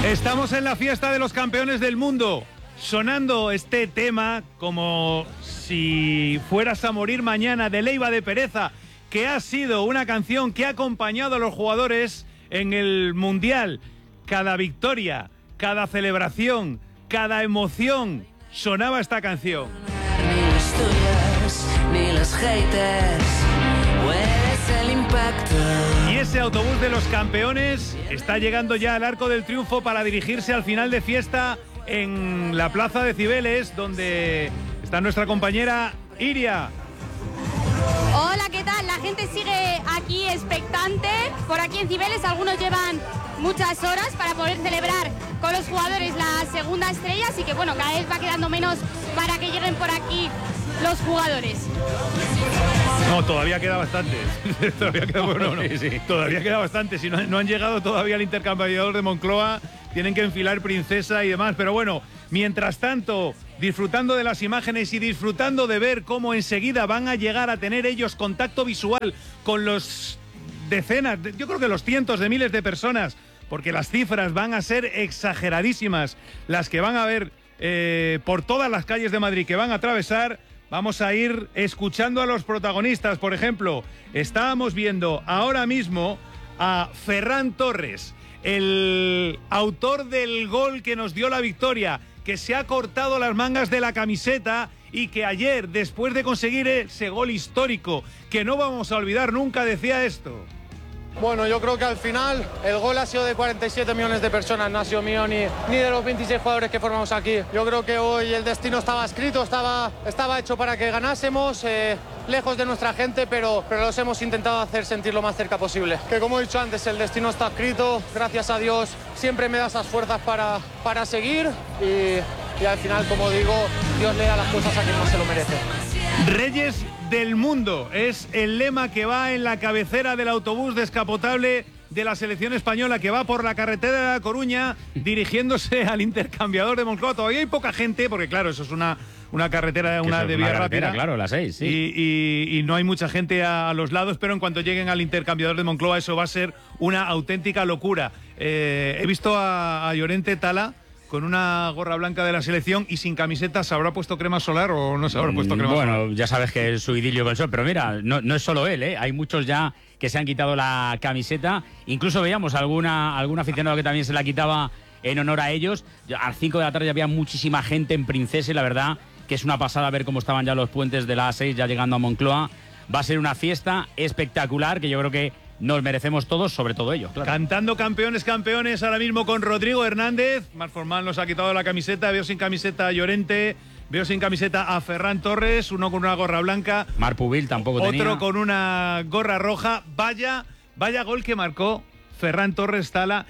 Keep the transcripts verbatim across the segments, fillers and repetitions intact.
Estamos en la fiesta de los campeones del mundo, sonando este tema como si fueras a morir mañana, de Leiva de Pereza, que ha sido una canción que ha acompañado a los jugadores en el Mundial. Cada victoria, cada celebración, cada emoción, sonaba esta canción. Ni las tuyas, ni las haters, pues el impacto. Y ese autobús de los campeones está llegando ya al Arco del Triunfo para dirigirse al final de fiesta en la Plaza de Cibeles, donde está nuestra compañera Iria. Hola, ¿qué tal? La gente sigue aquí expectante. Por aquí en Cibeles algunos llevan muchas horas para poder celebrar con los jugadores la segunda estrella, así que bueno, cada vez va quedando menos para que lleguen por aquí los jugadores. No, todavía queda bastante. todavía, queda, bueno, no, sí, sí. todavía queda bastante. Si no, no han llegado todavía al intercambiador de Moncloa, tienen que enfilar Princesa y demás. Pero bueno, mientras tanto, disfrutando de las imágenes y disfrutando de ver cómo enseguida van a llegar a tener ellos contacto visual con los decenas, yo creo que los cientos de miles de personas, porque las cifras van a ser exageradísimas, las que van a ver eh, por todas las calles de Madrid, que van a atravesar. Vamos a ir escuchando a los protagonistas. Por ejemplo, estábamos viendo ahora mismo a Ferran Torres, el autor del gol que nos dio la victoria, que se ha cortado las mangas de la camiseta y que ayer, después de conseguir ese gol histórico, que no vamos a olvidar nunca, decía esto. Bueno, yo creo que al final el gol ha sido de cuarenta y siete millones de personas, no ha sido mío ni, ni de los veintiséis jugadores que formamos aquí. Yo creo que hoy el destino estaba escrito, estaba, estaba hecho para que ganásemos, eh, lejos de nuestra gente, pero, pero los hemos intentado hacer sentir lo más cerca posible. Que como he dicho antes, el destino está escrito, gracias a Dios siempre me da esas fuerzas para, para seguir y, y al final, como digo, Dios le da las cosas a quien más se lo merece. Reyes del mundo es el lema que va en la cabecera del autobús descapotable de la selección española, que va por la carretera de La Coruña dirigiéndose al intercambiador de Moncloa. Todavía hay poca gente, porque claro, eso es una, una carretera una de vía rápida. Claro, las seis, sí. Y, y, y no hay mucha gente a, a los lados, pero en cuanto lleguen al intercambiador de Moncloa, eso va a ser una auténtica locura. Eh, he visto a, a Llorente Tala con una gorra blanca de la selección y sin camiseta. ¿Se habrá puesto crema solar o no se habrá puesto crema bueno, solar? Bueno, ya sabes que es su idilio con el sol, pero mira, no, no es solo él, ¿eh? Hay muchos ya que se han quitado la camiseta. Incluso veíamos alguna, algún aficionado que también se la quitaba en honor a ellos. A las cinco de la tarde ya había muchísima gente en Princesa y la verdad que es una pasada ver cómo estaban ya los puentes de la A seis ya llegando a Moncloa. Va a ser una fiesta espectacular que yo creo que nos merecemos todos, sobre todo ellos. Claro. Cantando campeones, campeones, ahora mismo con Rodrigo Hernández. Marc Formal nos ha quitado la camiseta. Veo sin camiseta a Llorente. Veo sin camiseta a Ferran Torres. Uno con una gorra blanca. Marc Pubil tampoco Otro tenía. Otro con una gorra roja. Vaya, vaya gol que marcó Ferran Torres Tala,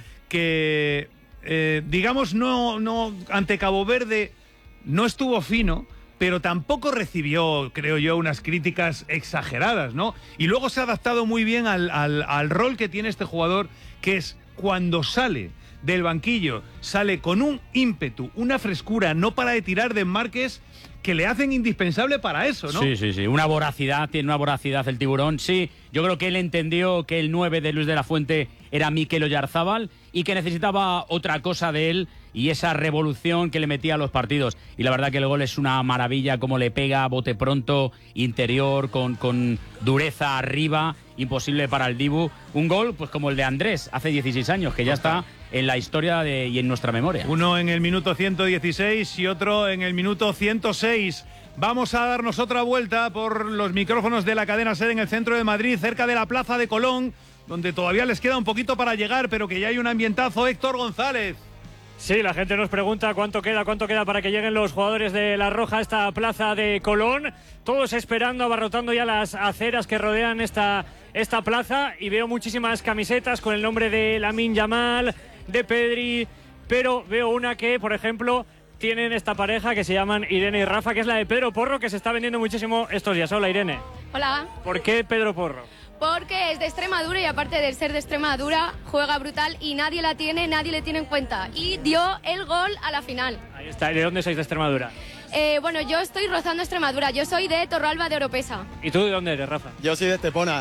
que eh, digamos no, no ante Cabo Verde no estuvo fino, pero tampoco recibió, creo yo, unas críticas exageradas, ¿no? Y luego se ha adaptado muy bien al, al, al rol que tiene este jugador, que es cuando sale del banquillo, sale con un ímpetu, una frescura, no para de tirar de enmarques que le hacen indispensable para eso, ¿no? Sí, sí, sí, una voracidad, tiene una voracidad el tiburón, sí. Yo creo que él entendió que el nueve de Luis de la Fuente era Mikel Oyarzábal y que necesitaba otra cosa de él y esa revolución que le metía a los partidos. Y la verdad que el gol es una maravilla, como le pega, bote pronto, interior, con, con dureza arriba, imposible para el Dibu. Un gol pues como el de Andrés hace dieciséis años, que ya está en la historia de, y en nuestra memoria. Uno en el minuto ciento dieciséis y otro en el minuto ciento seis. Vamos a darnos otra vuelta por los micrófonos de la cadena SER en el centro de Madrid, cerca de la Plaza de Colón, donde todavía les queda un poquito para llegar, pero que ya hay un ambientazo. Héctor González. Sí, la gente nos pregunta cuánto queda, cuánto queda para que lleguen los jugadores de La Roja a esta Plaza de Colón. Todos esperando, abarrotando ya las aceras que rodean esta, esta plaza. Y veo muchísimas camisetas con el nombre de Lamine Yamal, de Pedri. Pero veo una que, por ejemplo, tienen esta pareja que se llaman Irene y Rafa, que es la de Pedro Porro, que se está vendiendo muchísimo estos días. Hola, Irene. Hola. ¿Por qué Pedro Porro? Porque es de Extremadura y aparte de ser de Extremadura, juega brutal y nadie la tiene, nadie le tiene en cuenta. Y dio el gol a la final. Ahí está. ¿De dónde sois de Extremadura? Eh, bueno, yo estoy rozando Extremadura. Yo soy de Torralba de Oropesa. ¿Y tú de dónde eres, Rafa? Yo soy de Estepona.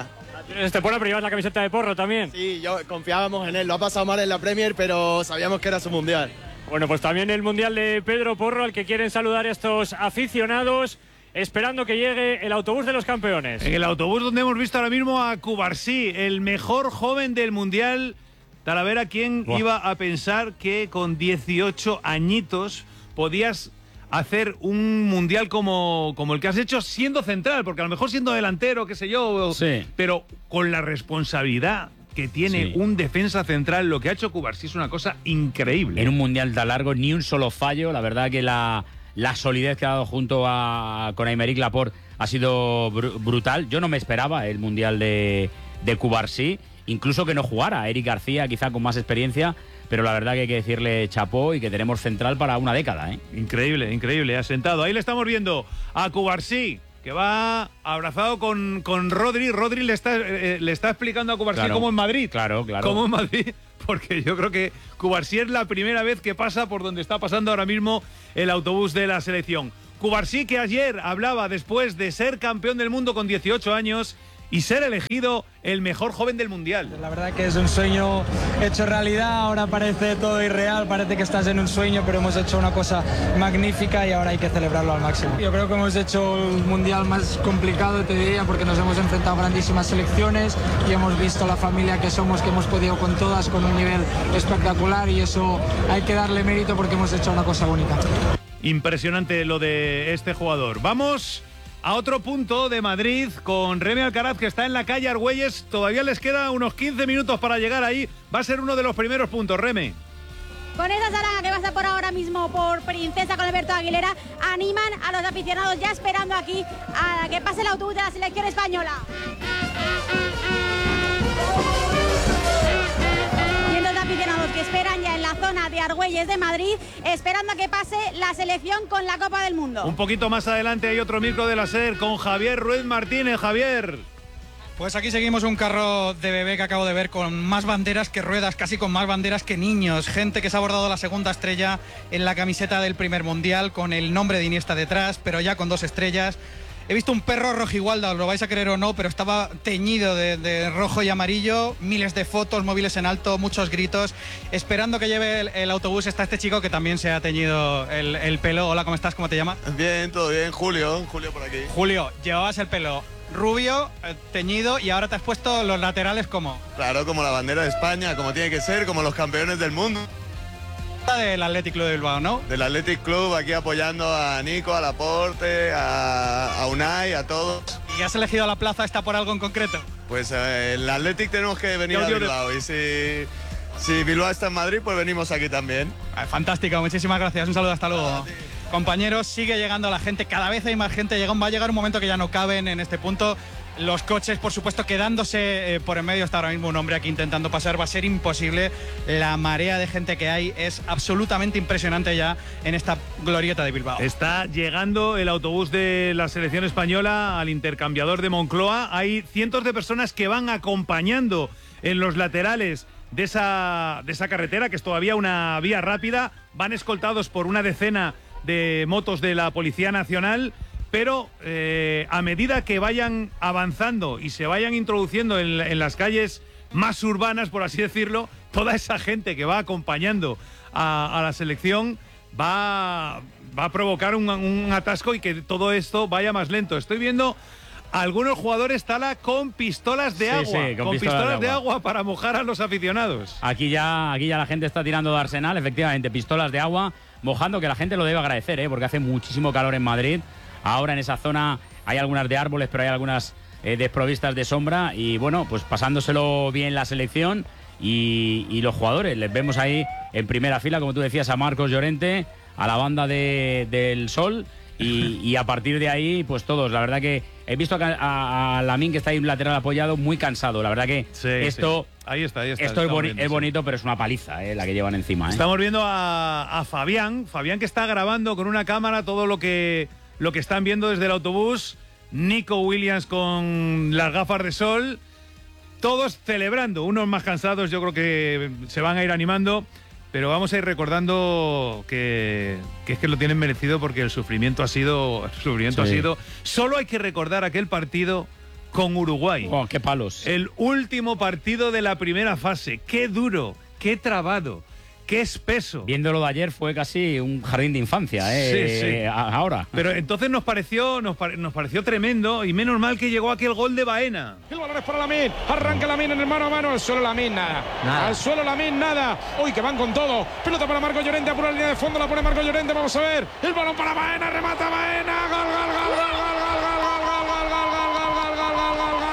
Este Porro, pero llevas la camiseta de Porro también. Sí, yo confiábamos en él. Lo ha pasado mal en la Premier, pero sabíamos que era su mundial. Bueno, pues también el mundial de Pedro Porro, al que quieren saludar estos aficionados, esperando que llegue el autobús de los campeones. En el autobús donde hemos visto ahora mismo a Cubarsí, el mejor joven del mundial. Talavera, ¿quién Buah. iba a pensar que con dieciocho añitos podías hacer un mundial como, como el que has hecho siendo central? Porque a lo mejor siendo delantero, qué sé yo, sí. pero con la responsabilidad que tiene sí. un defensa central, lo que ha hecho Cubarsí es una cosa increíble. En un mundial tan largo, ni un solo fallo. La verdad que la, la solidez que ha dado junto a con Aymeric Laporte ha sido br brutal. Yo no me esperaba el mundial de, de Cubarsí, incluso que no jugara Eric García, quizá con más experiencia, pero la verdad que hay que decirle chapó y que tenemos central para una década, ¿eh? Increíble, increíble, asentado. Ahí le estamos viendo a Cubarsí, que va abrazado con, con Rodri. Rodri le está, eh, le está explicando a Cubarsí claro, cómo en Madrid. Claro, claro. Cómo en Madrid, porque yo creo que Cubarsí es la primera vez que pasa por donde está pasando ahora mismo el autobús de la selección. Cubarsí, que ayer hablaba después de ser campeón del mundo con dieciocho años y ser elegido el mejor joven del mundial. La verdad que es un sueño hecho realidad, ahora parece todo irreal, parece que estás en un sueño, pero hemos hecho una cosa magnífica y ahora hay que celebrarlo al máximo. Yo creo que hemos hecho el mundial más complicado, te diría, porque nos hemos enfrentado a grandísimas selecciones y hemos visto la familia que somos, que hemos podido con todas, con un nivel espectacular, y eso hay que darle mérito porque hemos hecho una cosa bonita. Impresionante lo de este jugador. Vamos a otro punto de Madrid con Remy Alcaraz, que está en la calle Argüelles. Todavía les queda unos quince minutos para llegar ahí. Va a ser uno de los primeros puntos, Remy. Con esa zaranga que pasa por ahora mismo por Princesa con Alberto Aguilera, animan a los aficionados ya esperando aquí a que pase el autobús de la selección española. Aficionados que esperan ya en la zona de Argüelles de Madrid, esperando a que pase la selección con la Copa del Mundo. Un poquito más adelante hay otro micro de la SER con Javier Ruiz Martínez. Javier. Pues aquí seguimos un carro de bebé que acabo de ver con más banderas que ruedas, casi con más banderas que niños. Gente que se ha bordado la segunda estrella en la camiseta del primer mundial con el nombre de Iniesta detrás, pero ya con dos estrellas. He visto un perro rojigualda, os lo vais a creer o no, pero estaba teñido de, de rojo y amarillo, miles de fotos, móviles en alto, muchos gritos. Esperando que lleve el, el autobús está este chico que también se ha teñido el, el pelo. Hola, ¿cómo estás? ¿Cómo te llamas? Bien, todo bien. Julio, Julio por aquí. Julio, llevabas el pelo rubio, eh, teñido, y ahora te has puesto los laterales como... Claro, como la bandera de España, como tiene que ser, como los campeones del mundo. Del Athletic Club de Bilbao, ¿no? Del Athletic Club, aquí apoyando a Nico, a Laporte, a, a Unai, a todos. ¿Y has elegido la plaza esta por algo en concreto? Pues eh, el Athletic tenemos que venir a Bilbao, y si, si Bilbao está en Madrid, pues venimos aquí también. Ah, fantástico, muchísimas gracias, un saludo, hasta luego. Compañeros, sigue llegando la gente, cada vez hay más gente, llega, va a llegar un momento que ya no caben en este punto. Los coches, por supuesto, quedándose eh, por en medio. Está ahora mismo un hombre aquí intentando pasar. Va a ser imposible. La marea de gente que hay es absolutamente impresionante ya en esta glorieta de Bilbao. Está llegando el autobús de la selección española al intercambiador de Moncloa. Hay cientos de personas que van acompañando en los laterales de esa, de esa carretera, que es todavía una vía rápida. Van escoltados por una decena de motos de la Policía Nacional. Pero eh, a medida que vayan avanzando y se vayan introduciendo en, en las calles más urbanas, por así decirlo, toda esa gente que va acompañando a, a la selección va, va a provocar un, un atasco y que todo esto vaya más lento. Estoy viendo a algunos jugadores, Tala, con pistolas de sí, agua, sí, con, con pistolas, pistolas de, de agua. agua para mojar a los aficionados. Aquí ya, aquí ya la gente está tirando de arsenal, efectivamente, pistolas de agua, mojando, que la gente lo debe agradecer, ¿eh? Porque hace muchísimo calor en Madrid. Ahora en esa zona hay algunas de árboles, pero hay algunas eh, desprovistas de sombra. Y bueno, pues pasándoselo bien la selección y, y los jugadores. Les vemos ahí en primera fila, como tú decías, a Marcos Llorente, a la banda de, del Sol. Y, y a partir de ahí, pues todos. La verdad que he visto a, a, a Lamine, que está ahí en lateral apoyado, muy cansado. La verdad que sí, esto, sí. Ahí está, ahí está, esto es, boni viendo, es sí. bonito, pero es una paliza eh, la que llevan encima. ¿eh? Estamos viendo a, a Fabián. Fabián, que está grabando con una cámara todo lo que... Lo que están viendo desde el autobús, Nico Williams con las gafas de sol, todos celebrando, unos más cansados, yo creo que se van a ir animando, pero vamos a ir recordando que, que es que lo tienen merecido porque el sufrimiento ha sido, el sufrimiento sí. ha sido, solo hay que recordar aquel partido con Uruguay. Oh, qué palos. El último partido de la primera fase. Qué duro, qué trabado, qué espeso. Viéndolo de ayer fue casi un jardín de infancia, ¿eh? Sí, sí. Ahora. Pero entonces nos pareció, nos, pare, nos pareció tremendo y menos mal que llegó aquel gol de Baena. El balón es para Lamine. Arranca Lamine en el mano a mano. Al suelo Lamine, nada. nada. Al suelo Lamine, nada. Uy, que van con todo. Pelota para Marco Llorente. Apura la línea de fondo. La pone Marco Llorente. Vamos a ver. El balón para Baena. Remata Baena. Gol, gol, gol, gol, gol, gol, gol, gol, gol, gol, gol, gol, gol, gol, gol, gol, gol, gol,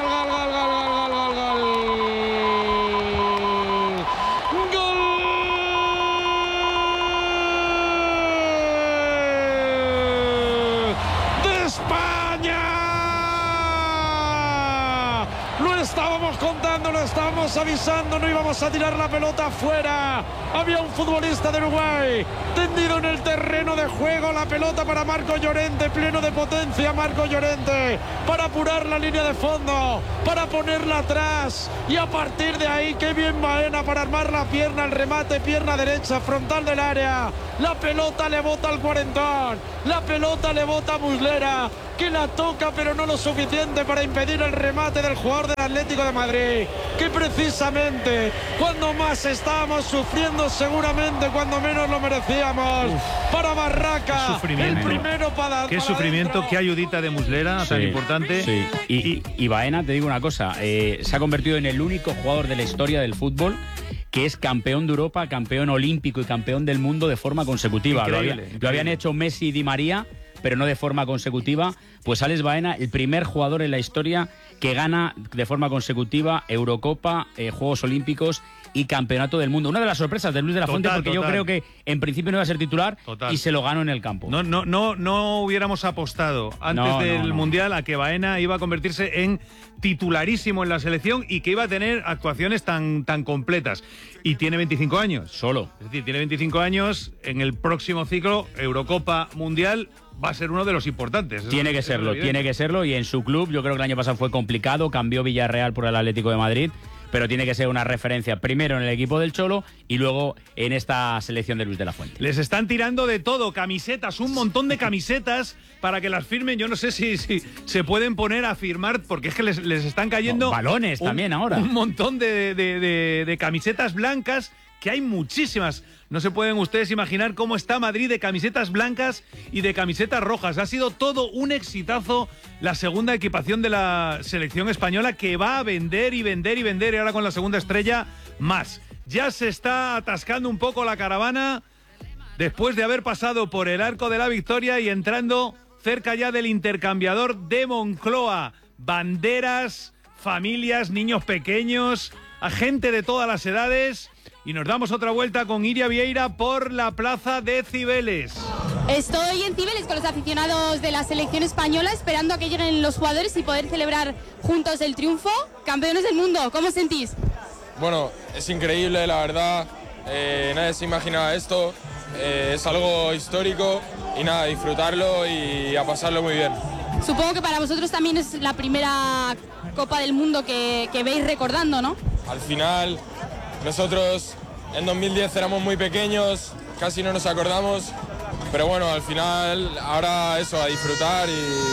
estábamos contando, lo estábamos avisando, no íbamos a tirar la pelota afuera. Había un futbolista de Uruguay tendido en el terreno de juego, la pelota para Marco Llorente, pleno de potencia Marco Llorente, para apurar la línea de fondo, para ponerla atrás y a partir de ahí, qué bien Baena para armar la pierna, el remate, pierna derecha, frontal del área. La pelota le bota al cuarentón, la pelota le bota a Muslera, que la toca pero no lo suficiente para impedir el remate del jugador del Atlético de Madrid, que precisamente cuando más estábamos sufriendo, seguramente cuando menos lo merecíamos. Uf, para Barraca, el primero para qué para sufrimiento, dentro. qué ayudita de Muslera, sí, tan importante. Sí. Y, y, y Baena, te digo una cosa, eh, se ha convertido en el único jugador de la historia del fútbol que es campeón de Europa, campeón olímpico y campeón del mundo de forma consecutiva. Lo, había, lo habían hecho Messi y Di María, pero no de forma consecutiva. Pues Alex Baena, el primer jugador en la historia que gana de forma consecutiva Eurocopa, eh, Juegos Olímpicos y Campeonato del Mundo. Una de las sorpresas de Luis de la Fuente, total, porque total. yo creo que en principio no iba a ser titular, total. y se lo ganó en el campo. No, no, no, no hubiéramos apostado antes no, del no, no. Mundial a que Baena iba a convertirse en titularísimo en la selección y que iba a tener actuaciones tan, tan completas. Y tiene veinticinco años. Solo. Es decir, tiene veinticinco años, en el próximo ciclo, Eurocopa, Mundial, va a ser uno de los importantes. Tiene que serlo, tiene que serlo, y en su club yo creo que el año pasado fue complicado, cambió Villarreal por el Atlético de Madrid, pero tiene que ser una referencia primero en el equipo del Cholo y luego en esta selección de Luis de la Fuente. Les están tirando de todo, camisetas, un montón de camisetas para que las firmen. Yo no sé si, si se pueden poner a firmar, porque es que les, les están cayendo... No, balones un, también ahora. Un montón de, de, de, de camisetas blancas, que hay muchísimas. No se pueden ustedes imaginar cómo está Madrid de camisetas blancas y de camisetas rojas. Ha sido todo un exitazo la segunda equipación de la selección española, que va a vender y vender y vender, y ahora con la segunda estrella más. Ya se está atascando un poco la caravana después de haber pasado por el Arco de la Victoria y entrando cerca ya del intercambiador de Moncloa. Banderas, familias, niños pequeños, a gente de todas las edades. Y nos damos otra vuelta con Iria Vieira por la plaza de Cibeles. Estoy en Cibeles con los aficionados de la selección española, esperando a que lleguen los jugadores y poder celebrar juntos el triunfo. Campeones del mundo, ¿cómo os sentís? Bueno, es increíble, la verdad. Eh, nadie se imaginaba esto. Eh, es algo histórico y nada, disfrutarlo y a pasarlo muy bien. Supongo que para vosotros también es la primera Copa del Mundo que, que veis recordando, ¿no? Al final... Nosotros en dos mil diez éramos muy pequeños, casi no nos acordamos, pero bueno, al final ahora eso, a disfrutar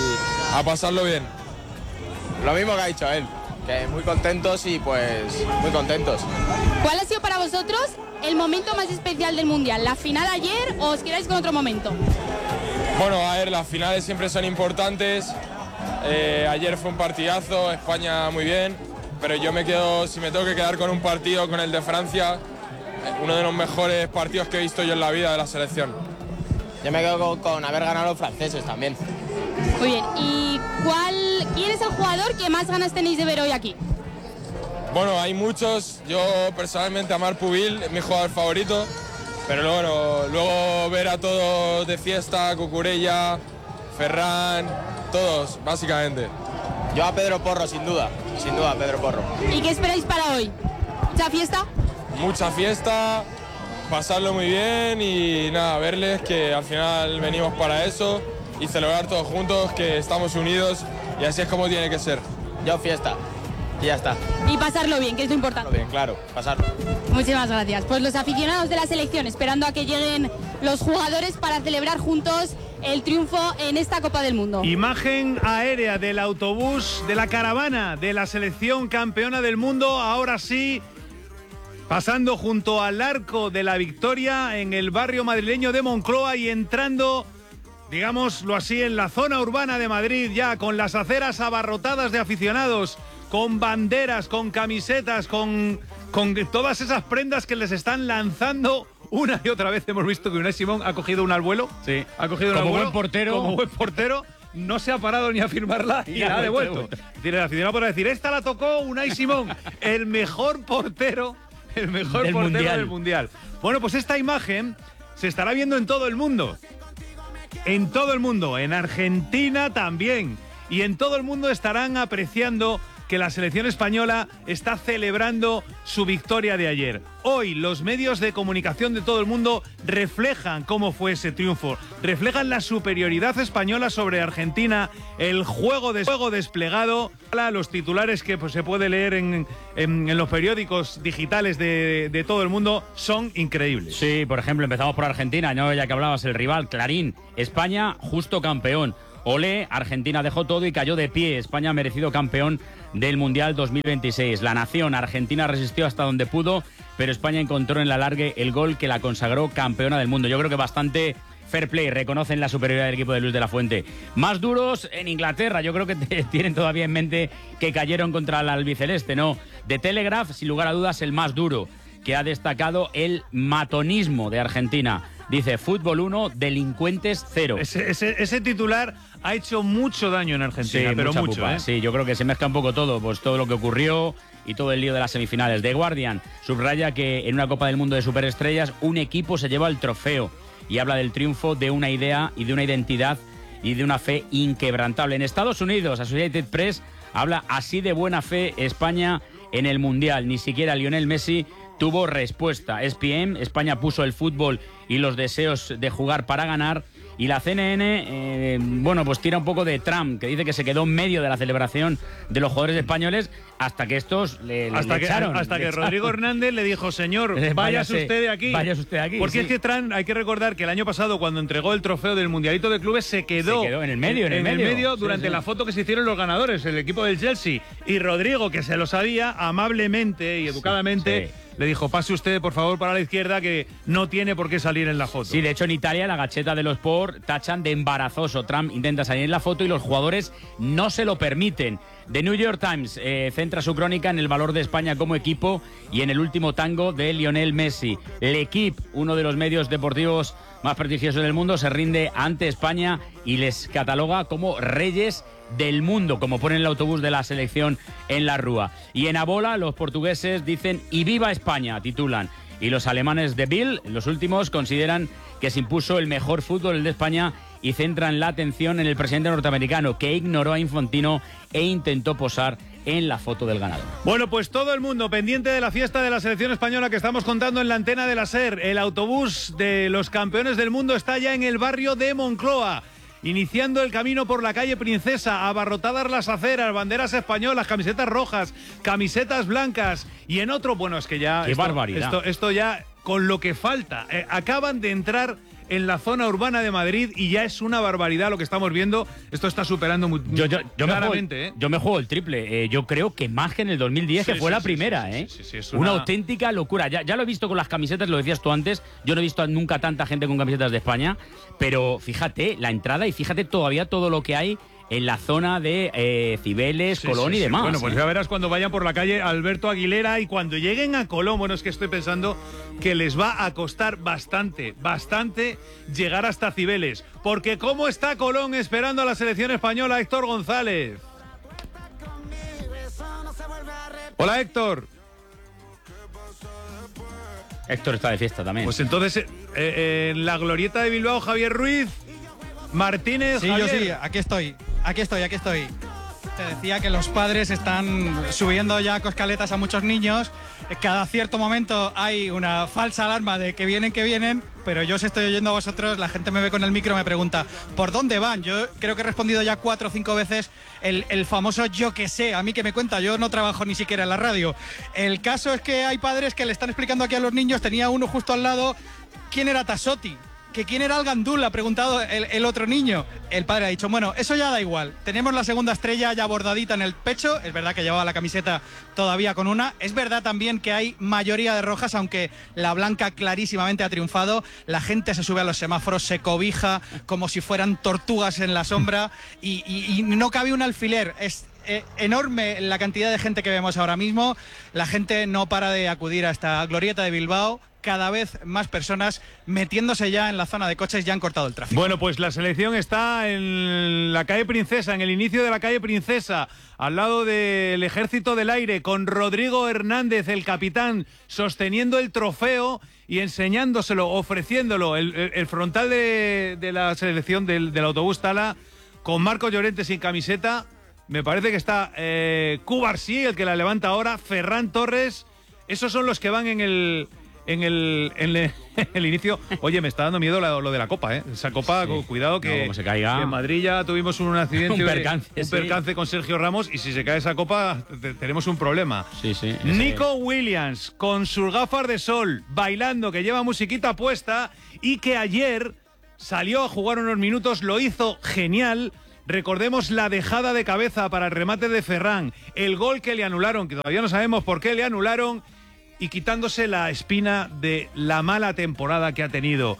y a pasarlo bien. Lo mismo que ha dicho él, que muy contentos y pues muy contentos. ¿Cuál ha sido para vosotros el momento más especial del Mundial? ¿La final ayer o os quedáis con otro momento? Bueno, a ver, las finales siempre son importantes. Eh, ayer fue un partidazo, España muy bien. Pero yo me quedo, si me tengo que quedar con un partido, con el de Francia, uno de los mejores partidos que he visto yo en la vida de la selección. Yo me quedo con, con haber ganado a los franceses también. Muy bien, ¿y cuál, quién es el jugador que más ganas tenéis de ver hoy aquí? Bueno, hay muchos. Yo personalmente Amar Pubil es mi jugador favorito, pero bueno, luego ver a todos de fiesta, Cucurella, Ferran, todos, básicamente. Yo a Pedro Porro, sin duda, sin duda, Pedro Porro. ¿Y qué esperáis para hoy? ¿Mucha fiesta? Mucha fiesta, pasarlo muy bien y nada, verles que al final venimos para eso y celebrar todos juntos, que estamos unidos y así es como tiene que ser. Yo fiesta y ya está. Y pasarlo bien, que es lo importante. Bien, claro, pasarlo. Muchísimas gracias. Pues los aficionados de la selección esperando a que lleguen los jugadores para celebrar juntos el triunfo en esta Copa del Mundo. Imagen aérea del autobús de la caravana de la selección campeona del mundo, ahora sí, pasando junto al Arco de la Victoria en el barrio madrileño de Moncloa y entrando, digámoslo así, en la zona urbana de Madrid, ya con las aceras abarrotadas de aficionados, con banderas, con camisetas, con, con todas esas prendas que les están lanzando. Una y otra vez hemos visto que Unai Simón ha cogido una al vuelo. Sí. Ha cogido Como una al vuelo. buen portero. Como buen portero. No se ha parado ni a firmarla y la ha devuelto. El aficionado podrá decir, esta la tocó Unai Simón, el mejor portero, el mejor del portero mundial. del Mundial. Bueno, pues esta imagen se estará viendo en todo el mundo. En todo el mundo. En Argentina también. Y en todo el mundo estarán apreciando que la selección española está celebrando su victoria de ayer. Hoy los medios de comunicación de todo el mundo reflejan cómo fue ese triunfo, reflejan la superioridad española sobre Argentina, el juego, de, juego desplegado, los titulares que pues, se puede leer en, en, en los periódicos digitales de, de todo el mundo son increíbles. Sí, por ejemplo, empezamos por Argentina, ¿no? Ya que hablabas, el rival, Clarín, España, justo campeón. Olé, Argentina dejó todo y cayó de pie. España merecido campeón del Mundial dos mil veintiséis. La Nación, Argentina resistió hasta donde pudo, pero España encontró en la alargue el gol que la consagró campeona del mundo. Yo creo que bastante fair play, reconocen la superioridad del equipo de Luis de la Fuente. Más duros en Inglaterra, yo creo que te, tienen todavía en mente que cayeron contra el albiceleste, ¿no? De Telegraph, sin lugar a dudas, el más duro, que ha destacado el matonismo de Argentina. Dice, fútbol uno, delincuentes cero. Ese, ese, ese titular ha hecho mucho daño en Argentina, sí, pero mucho, pupa, ¿eh? Sí, yo creo que se mezcla un poco todo, pues todo lo que ocurrió y todo el lío de las semifinales. The Guardian subraya que en una Copa del Mundo de Superestrellas un equipo se lleva el trofeo y habla del triunfo de una idea y de una identidad y de una fe inquebrantable. En Estados Unidos, Associated Press habla así de buena fe España en el Mundial. Ni siquiera Lionel Messi tuvo respuesta. E S P N, España puso el fútbol y los deseos de jugar para ganar. Y la C N N, eh, bueno, pues tira un poco de Trump, que dice que se quedó en medio de la celebración de los jugadores españoles hasta que estos le, hasta le que, echaron. Hasta le que echaron. Rodrigo Hernández le dijo, señor, váyase, váyase usted de aquí. Váyase usted de aquí. Porque sí. es que Trump, hay que recordar que el año pasado, cuando entregó el trofeo del Mundialito de Clubes, se quedó, se quedó en el medio, en, en el, el medio, medio durante sí, sí. la foto que se hicieron los ganadores, el equipo del Chelsea. Y Rodrigo, que se lo sabía, amablemente y educadamente, sí, sí. le dijo, pase usted, por favor, para la izquierda, que no tiene por qué salir en la foto. Sí, de hecho, en Italia, la Gazzetta dello Sport tachan de embarazoso. Trump intenta salir en la foto y los jugadores no se lo permiten. The New York Times eh, centra su crónica en el valor de España como equipo y en el último tango de Lionel Messi. L'Equipe, uno de los medios deportivos más prestigiosos del mundo, se rinde ante España y les cataloga como reyes del mundo, como ponen el autobús de la selección en la Rúa. Y en Abola, los portugueses dicen «Y viva España», titulan. Y los alemanes de Bill, los últimos, consideran que se impuso el mejor fútbol, el de España, y centran la atención en el presidente norteamericano, que ignoró a Infantino e intentó posar en la foto del ganador. Bueno, pues todo el mundo pendiente de la fiesta de la selección española que estamos contando en la antena de la SER. El autobús de los campeones del mundo está ya en el barrio de Moncloa, iniciando el camino por la calle Princesa, abarrotadas las aceras, banderas españolas, camisetas rojas, camisetas blancas. Y en otro, bueno, es que ya... ¡Qué esto, barbaridad! Esto, esto ya, con lo que falta, eh, acaban de entrar en la zona urbana de Madrid y ya es una barbaridad lo que estamos viendo. Esto está superando muy yo, yo, yo claramente. Me juego, ¿eh? Yo me juego el triple. Eh, yo creo que más que en el dos mil diez, sí, que fue sí, la sí, primera. Sí, ¿eh? sí, sí, sí, es una... una auténtica locura. Ya, ya lo he visto con las camisetas, lo decías tú antes. Yo no he visto nunca tanta gente con camisetas de España. Pero fíjate, la entrada y fíjate todavía todo lo que hay en la zona de eh, Cibeles, sí, Colón sí, y sí. demás. Bueno, pues ¿eh? ya verás cuando vayan por la calle Alberto Aguilera y cuando lleguen a Colón. Bueno, es que estoy pensando que les va a costar bastante, bastante llegar hasta Cibeles. Porque ¿cómo está Colón esperando a la selección española? Héctor González. Hola, Héctor. Héctor está de fiesta también. Pues entonces, eh, eh, en la glorieta de Bilbao, Javier Ruiz, Martínez, Sí, Javier. yo sí, aquí estoy, aquí estoy, aquí estoy. Te decía que los padres están subiendo ya coscaletas a muchos niños. Cada cierto momento hay una falsa alarma de que vienen, que vienen, pero yo os estoy oyendo a vosotros, la gente me ve con el micro, me pregunta, ¿por dónde van? Yo creo que he respondido ya cuatro o cinco veces el, el famoso yo que sé, a mí que me cuenta, yo no trabajo ni siquiera en la radio. El caso es que hay padres que le están explicando aquí a los niños, tenía uno justo al lado, ¿quién era Tassotti? que quién era el Gandul, ha preguntado el, el otro niño. El padre ha dicho, bueno, eso ya da igual. Tenemos la segunda estrella ya bordadita en el pecho. Es verdad que llevaba la camiseta todavía con una. Es verdad también que hay mayoría de rojas, aunque la blanca clarísimamente ha triunfado. La gente se sube a los semáforos, se cobija como si fueran tortugas en la sombra y, y, y no cabe un alfiler. Es eh, enorme la cantidad de gente que vemos ahora mismo. La gente no para de acudir a esta glorieta de Bilbao. Cada vez más personas metiéndose ya en la zona de coches, ya han cortado el tráfico. Bueno, pues la selección está en la calle Princesa, en el inicio de la calle Princesa, al lado del Ejército del Aire, con Rodrigo Hernández, el capitán, sosteniendo el trofeo y enseñándoselo, ofreciéndolo, el, el, el frontal de, de la selección del, del autobús Tala, con Marco Llorente sin camiseta. Me parece que está eh, Cubarsí, el que la levanta ahora, Ferran Torres. Esos son los que van en el... En el, en, el, en el inicio. Oye, me está dando miedo lo, lo de la Copa, ¿eh? Esa Copa, sí. Cuidado que, no, como se caiga. que en Madrid ya tuvimos un accidente, un percance, un percance sí. con Sergio Ramos, y si se cae esa Copa te, tenemos un problema. Sí, sí. Nico Williams con sus gafas de sol, bailando, que lleva musiquita puesta y que ayer salió a jugar unos minutos, lo hizo genial. Recordemos la dejada de cabeza para el remate de Ferran, el gol que le anularon, que todavía no sabemos por qué le anularon, y quitándose la espina de la mala temporada que ha tenido,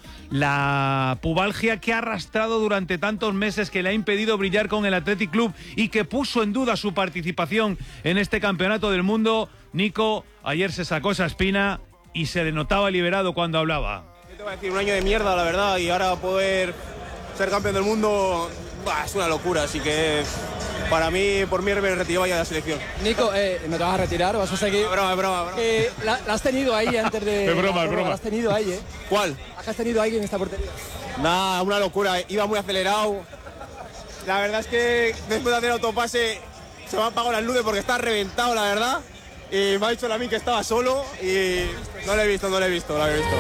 la pubalgia que ha arrastrado durante tantos meses, que le ha impedido brillar con el Athletic Club y que puso en duda su participación en este campeonato del mundo. Nico ayer se sacó esa espina y se le notaba liberado cuando hablaba. ¿Qué te voy a decir? Un año de mierda, la verdad, y ahora poder ser campeón del mundo bah, es una locura, así que... Para mí, por mí, me retiro ya de la selección. Nico, eh, ¿no te vas a retirar? ¿Vas a seguir? No, broma, broma, broma. Eh, la, la has tenido ahí antes de... Es broma, es broma. La has tenido ahí, ¿eh? ¿Cuál? ¿La has tenido ahí en esta portería? Nada, una locura. Iba muy acelerado. La verdad es que después de hacer autopase se me han apagado las luces porque está reventado, la verdad. Y me ha dicho a mí que estaba solo y no lo he visto, no lo he visto, lo he visto.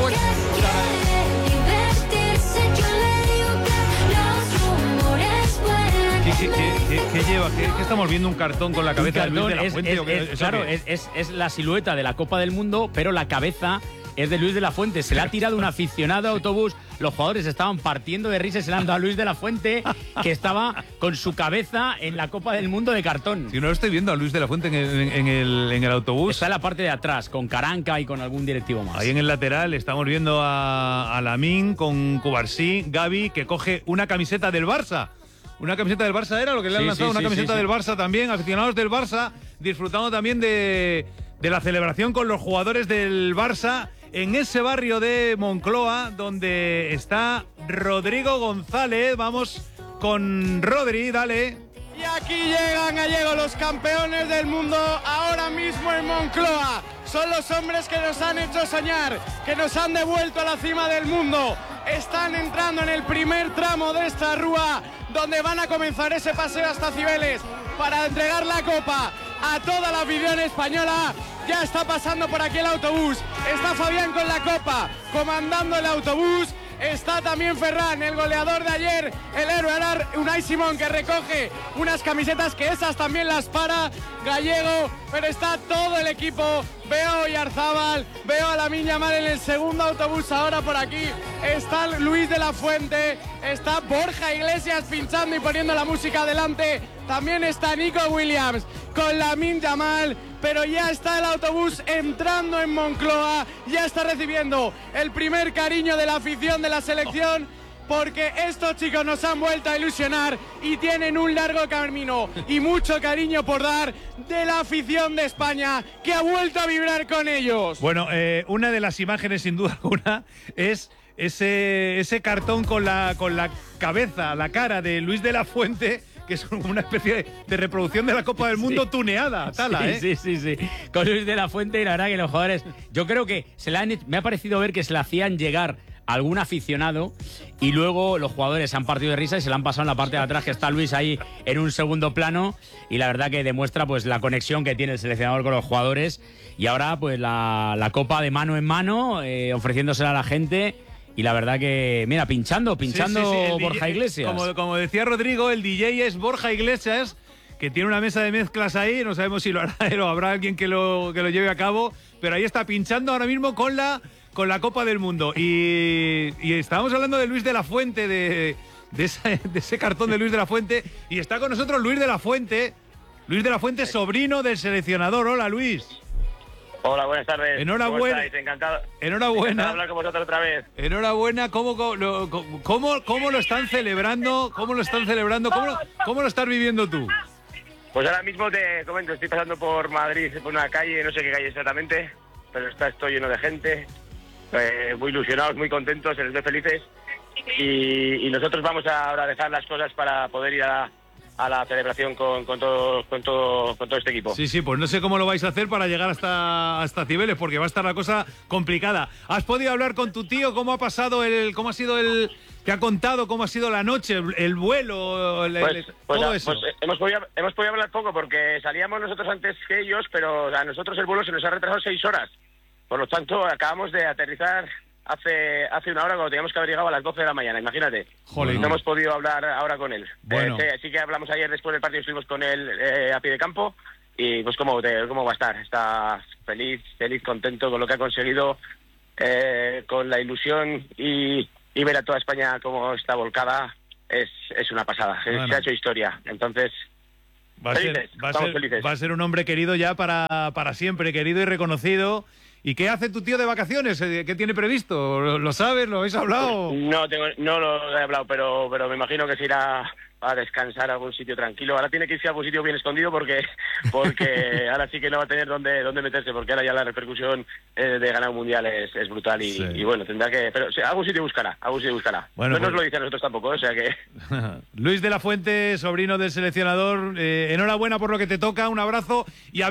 ¿Qué, qué, qué, qué lleva? ¿Qué, ¿Qué estamos viendo? ¿Un cartón con la cabeza de Luis de la es, Fuente? Es, ¿o qué? es, claro, es, es, es la silueta de la Copa del Mundo, pero la cabeza es de Luis de la Fuente. Se le ha tirado un aficionado de autobús. Los jugadores estaban partiendo de risa y se le han dado a Luis de la Fuente, que estaba con su cabeza en la Copa del Mundo de cartón. Si no lo estoy viendo a Luis de la Fuente en el, en el, en el autobús. Está en la parte de atrás, con Caranca y con algún directivo más. Ahí en el lateral estamos viendo a, a Lamine con Cubarsí, Gavi, que coge una camiseta del Barça. Una camiseta del Barça era lo que le han sí, lanzado, sí, una sí, camiseta sí, del sí. Barça también, aficionados del Barça, disfrutando también de, de la celebración con los jugadores del Barça en ese barrio de Moncloa, donde está Rodrigo González. Vamos con Rodri, dale. Y aquí llegan gallegos, los campeones del mundo, ahora mismo en Moncloa. Son los hombres que nos han hecho soñar, que nos han devuelto a la cima del mundo. Están entrando en el primer tramo de esta rúa, donde van a comenzar ese paseo hasta Cibeles para entregar la copa a toda la afición española. Ya está pasando por aquí el autobús, está Fabián con la copa, comandando el autobús. Está también Ferran, el goleador de ayer, el héroe Unai Simón, que recoge unas camisetas que esas también las para Gallego, pero está todo el equipo. Veo a Oyarzábal, veo a Lamine Yamal en el segundo autobús ahora por aquí. Está Luis de la Fuente, está Borja Iglesias pinchando y poniendo la música adelante. También está Nico Williams con Lamine Yamal, pero ya está el autobús entrando en Moncloa, ya está recibiendo el primer cariño de la afición de la selección, porque estos chicos nos han vuelto a ilusionar y tienen un largo camino y mucho cariño por dar de la afición de España, que ha vuelto a vibrar con ellos. Bueno, eh, una de las imágenes sin duda alguna es ese, ese cartón con la, con la cabeza, la cara de Luis de la Fuente, que es una especie de, de reproducción de la Copa del Mundo sí. tuneada, Tala, sí, ¿eh? Sí, sí, sí. Con Luis de la Fuente, y la verdad que los jugadores, yo creo que se la han, me ha parecido ver que se la hacían llegar a algún aficionado y luego los jugadores se han partido de risa y se la han pasado en la parte de atrás, que está Luis ahí en un segundo plano, y la verdad que demuestra pues la conexión que tiene el seleccionador con los jugadores. Y ahora pues la, la copa de mano en mano, eh, ofreciéndosela a la gente. Y la verdad que, mira, pinchando, pinchando sí, sí, sí, Borja D J, Iglesias. Como, como decía Rodrigo, el D J es Borja Iglesias, que tiene una mesa de mezclas ahí. No sabemos si lo hará él o habrá alguien que lo, que lo lleve a cabo. Pero ahí está pinchando ahora mismo con la con la Copa del Mundo. Y, y estábamos hablando de Luis de la Fuente, de, de, esa, de ese cartón de Luis de la Fuente. Y está con nosotros Luis de la Fuente. Luis de la Fuente, sobrino del seleccionador. Hola, Luis. Hola, buenas tardes. Enhorabuena. ¿Cómo estáis? Encantado. Enhorabuena. Encantado de hablar con vosotros otra vez. Enhorabuena. ¿Cómo, cómo, lo, cómo, cómo lo están celebrando? ¿Cómo lo están celebrando? ¿Cómo lo, cómo lo estás viviendo tú? Pues ahora mismo te comento, estoy pasando por Madrid, por una calle, no sé qué calle exactamente, pero está esto lleno de gente, eh, muy ilusionados, muy contentos, se les ve felices. Y, y nosotros vamos a ahora dejar las cosas para poder ir a, a la celebración con, con, todo, con, todo, con todo este equipo. Sí, sí, pues no sé cómo lo vais a hacer para llegar hasta, hasta Cibeles, porque va a estar la cosa complicada. ¿Has podido hablar con tu tío? ¿Cómo ha pasado el, cómo ha sido el, te ha contado cómo ha sido la noche, el, el vuelo, el, pues, el, pues, todo a, eso? Pues, hemos, podido, hemos podido hablar poco porque salíamos nosotros antes que ellos, pero a nosotros el vuelo se nos ha retrasado seis horas. Por lo tanto, acabamos de aterrizar hace hace una hora cuando teníamos que haber llegado a las doce de la mañana, imagínate. Jolín. No hemos podido hablar ahora con él. Bueno. Eh, sí, sí que hablamos ayer después del partido, estuvimos con él eh, a pie de campo y pues cómo, te, cómo va a estar. Está feliz, feliz, contento con lo que ha conseguido, eh, con la ilusión y, y ver a toda España cómo está volcada es, es una pasada. Bueno. Se ha hecho historia. Entonces, va a, felices, ser, va, a estamos ser, felices. va a ser un hombre querido ya para, para siempre, querido y reconocido. ¿Y qué hace tu tío de vacaciones? ¿Qué tiene previsto? ¿Lo, lo sabes? ¿Lo habéis hablado? No, tengo, no lo he hablado, pero, pero me imagino que se irá a descansar a algún sitio tranquilo. Ahora tiene que irse a algún sitio bien escondido porque porque ahora sí que no va a tener dónde, dónde meterse, porque ahora ya la repercusión eh, de ganar un mundial es, es brutal y, sí. y bueno, tendrá que... Pero sí, algún sitio buscará, algún sitio buscará. Bueno, no pues... nos lo dice a nosotros tampoco, o sea que... Luis de la Fuente, sobrino del seleccionador, eh, enhorabuena por lo que te toca, un abrazo y a